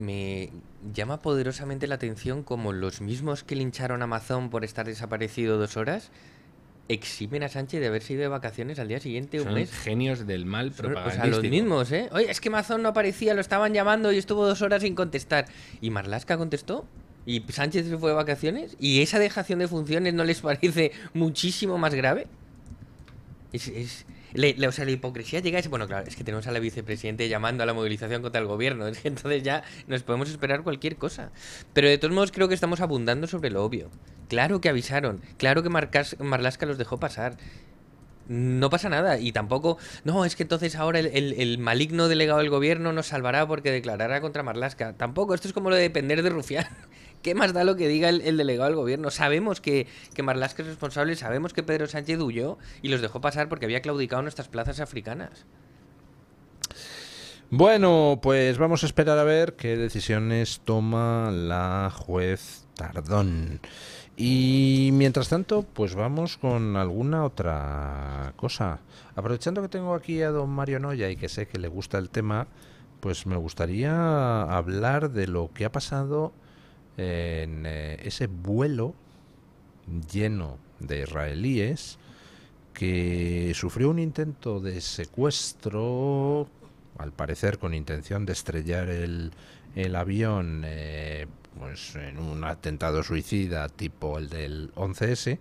Me llama poderosamente la atención como los mismos que lincharon a Amazon por estar desaparecido 2 horas eximen a Sánchez de haberse ido de vacaciones al día siguiente un Son mes. genios del mal O sea, los propagandístico. mismos, ¿eh? Oye, es que Amazon no aparecía, lo estaban llamando y estuvo 2 horas sin contestar. ¿Y Marlaska contestó? ¿Y Sánchez se fue de vacaciones? ¿Y esa dejación de funciones no les parece muchísimo más grave? O sea, la hipocresía llega a ese... Bueno, claro, es que tenemos a la vicepresidente llamando a la movilización contra el gobierno. Es que entonces ya nos podemos esperar cualquier cosa. Pero de todos modos creo que estamos abundando sobre lo obvio. Claro que avisaron. Claro que Marlaska los dejó pasar. No pasa nada. Y tampoco... No, es que entonces ahora el maligno delegado del gobierno nos salvará porque declarará contra Marlaska. Tampoco. Esto es como lo de depender de Rufián. ¿Qué más da lo que diga el delegado del gobierno? Sabemos que Marlaska es responsable, sabemos que Pedro Sánchez huyó y los dejó pasar porque había claudicado nuestras plazas africanas. Bueno, pues vamos a esperar a ver qué decisiones toma la juez Tardón. Y mientras tanto, pues vamos con alguna otra cosa. Aprovechando que tengo aquí a don Mario Noya y que sé que le gusta el tema, pues me gustaría hablar de lo que ha pasado en ese vuelo lleno de israelíes que sufrió un intento de secuestro, al parecer con intención de estrellar el avión pues en un atentado suicida tipo el del 11S.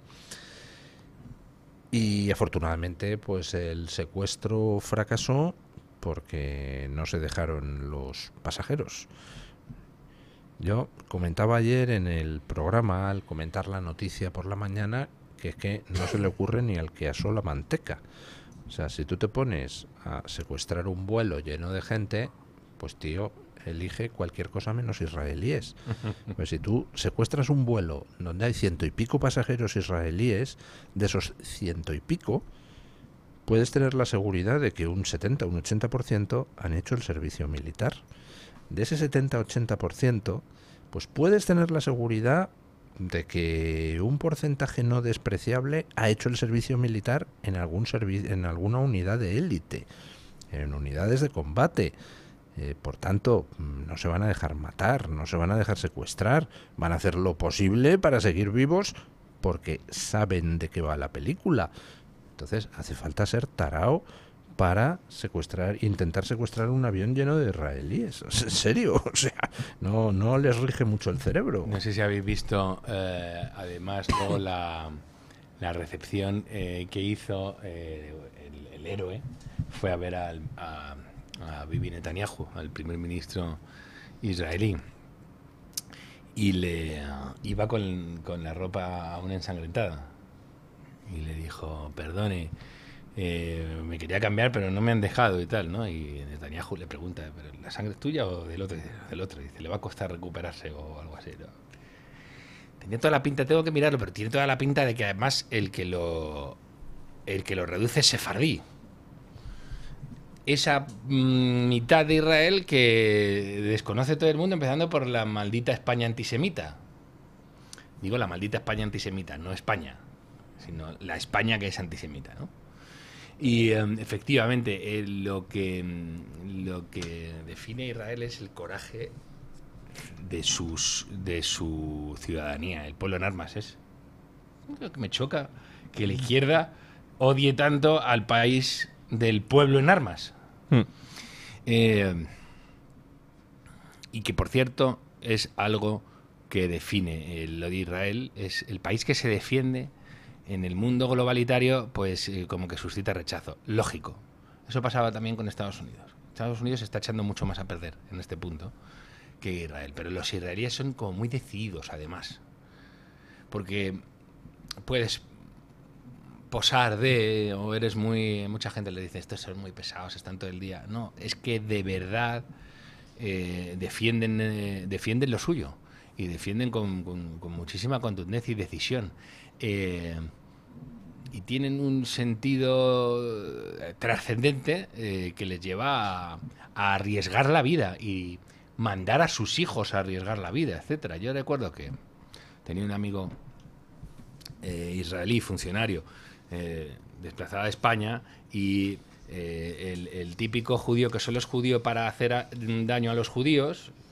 Y afortunadamente pues el secuestro fracasó porque no se dejaron los pasajeros. Yo comentaba ayer en el programa, al comentar la noticia por la mañana, que es que no se le ocurre ni al que asó la manteca. O sea, si tú te pones a secuestrar un vuelo lleno de gente, pues tío, elige cualquier cosa menos israelíes. Pues si tú secuestras un vuelo donde hay 100 y pico pasajeros israelíes, de esos 100 y pico, puedes tener la seguridad de que un 70, un 80% han hecho el servicio militar. De ese 70-80%, pues puedes tener la seguridad de que un porcentaje no despreciable ha hecho el servicio militar en en alguna unidad de élite, en unidades de combate. Por tanto, no se van a dejar matar, no se van a dejar secuestrar, van a hacer lo posible para seguir vivos porque saben de qué va la película. Entonces, hace falta ser tarao para intentar secuestrar un avión lleno de israelíes. En serio, o sea, no les rige mucho el cerebro. No sé si habéis visto, además, luego la recepción que hizo el héroe. Fue a ver a Bibi Netanyahu, al primer ministro israelí. Y iba con la ropa aún ensangrentada. Y le dijo, perdone, me quería cambiar, pero no me han dejado y tal, ¿no? Y Netanyahu le pregunta, ¿pero la sangre es tuya o del otro? Del otro. Dice, le va a costar recuperarse o algo así, ¿no? Tenía toda la pinta, tengo que mirarlo, pero tiene toda la pinta de que además el que lo reduce es sefardí. Esa mitad de Israel que desconoce todo el mundo, empezando por la maldita España antisemita. Digo la maldita España antisemita, no España, sino la España que es antisemita, ¿no? Y efectivamente, lo que define a Israel es el coraje de su ciudadanía. El pueblo en armas es lo que me choca, que la izquierda odie tanto al país del pueblo en armas. Y que, por cierto, es algo que define lo de Israel, es el país que se defiende en el mundo globalitario, pues como que suscita rechazo. Lógico. Eso pasaba también con Estados Unidos. Estados Unidos se está echando mucho más a perder en este punto que Israel. Pero los israelíes son como muy decididos, además. Porque puedes posar de, o eres muy... Mucha gente le dice, estos son muy pesados, están todo el día. No, es que de verdad defienden lo suyo. Y defienden con muchísima contundencia y decisión. Y tienen un sentido trascendente que les lleva a arriesgar la vida y mandar a sus hijos a arriesgar la vida, etcétera. Yo recuerdo que tenía un amigo israelí, funcionario, desplazado a España, y el típico judío que solo es judío para hacer daño a los judíos,